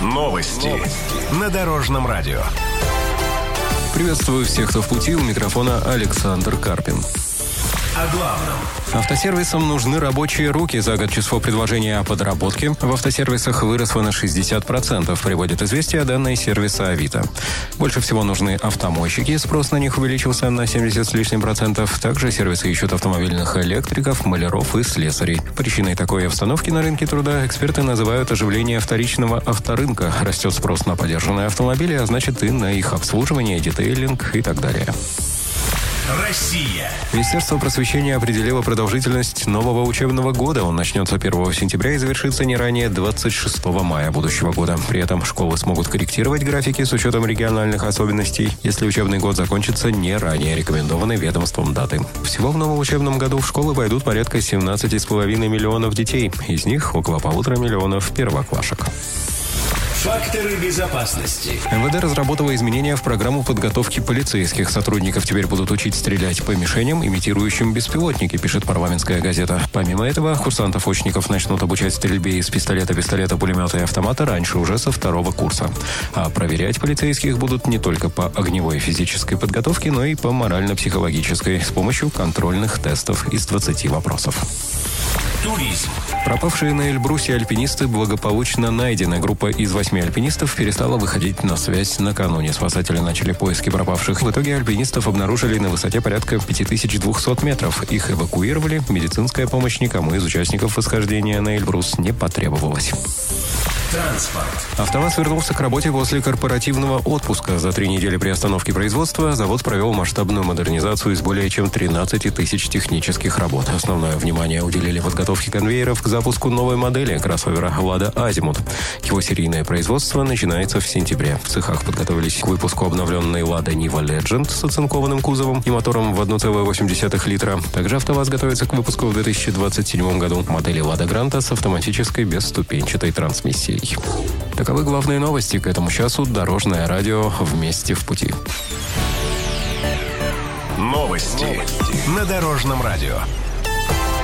Новости на Дорожном радио. Приветствую всех, кто в пути. У микрофона Александр Карпин. О главном. Автосервисам нужны рабочие руки. За год число предложений о подработке в автосервисах выросло на 60%, приводит известие данные сервиса Авито. Больше всего нужны автомойщики, спрос на них увеличился на 70 с лишним процентов. Также сервисы ищут автомобильных электриков, маляров и слесарей. Причиной такой обстановки на рынке труда эксперты называют оживление вторичного авторынка. Растет спрос на подержанные автомобили, а значит и на их обслуживание, детейлинг и так далее. Россия. Министерство просвещения определило продолжительность нового учебного года. Он начнется 1 сентября и завершится не ранее 26 мая будущего года. При этом школы смогут корректировать графики с учетом региональных особенностей, если учебный год закончится не ранее рекомендованной ведомством даты. Всего в новом учебном году в школы пойдут порядка 17,5 миллионов детей. Из них около 1,5 миллиона первоклашек. Факторы безопасности. МВД разработало изменения в программу подготовки полицейских. Сотрудников теперь будут учить стрелять по мишеням, имитирующим беспилотники, пишет «Парламентская газета». Помимо этого, курсантов-очников начнут обучать стрельбе из пистолета, пулемета и автомата раньше, уже со 2-го курса. А проверять полицейских будут не только по огневой и физической подготовке, но и по морально-психологической с помощью контрольных тестов из 20 вопросов. Туризм. Пропавшие на Эльбрусе альпинисты благополучно найдены. Группа из 8 альпинистов перестала выходить на связь накануне. Спасатели начали поиски пропавших. В итоге альпинистов обнаружили на высоте порядка 5200 метров. Их эвакуировали. Медицинская помощь никому из участников восхождения на Эльбрус не потребовалась. Транспорт. АвтоВАЗ вернулся к работе после корпоративного отпуска. За 3 недели приостановки производства завод провел масштабную модернизацию из более чем 13 тысяч технических работ. Основное внимание уделили подготовке конвейеров к запуску новой модели кроссовера «Лада Азимут». Его серийное производство начинается в сентябре. В цехах подготовились к выпуску обновленной «Лада Нива Legend» с оцинкованным кузовом и мотором в 1,8 литра. Также АвтоВАЗ готовится к выпуску в 2027 году модели «Лада Гранта» с автоматической бесступенчатой трансмиссией. Таковы главные новости к этому часу. Дорожное радио «Вместе в пути». Новости на Дорожном радио.